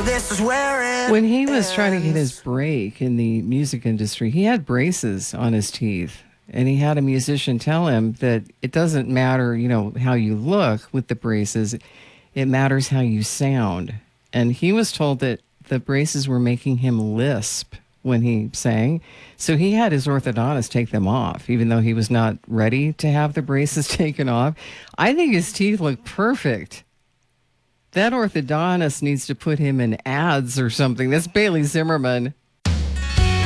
this is where it When he was trying to get ends. his break in the music industry, he had braces on his teeth. And he had a musician tell him that it doesn't matter, how you look with the braces. It matters how you sound. And he was told that the braces were making him lisp when he sang. So he had his orthodontist take them off, even though he was not ready to have the braces taken off. I think his teeth look perfect. That orthodontist needs to put him in ads or something. That's Bailey Zimmerman.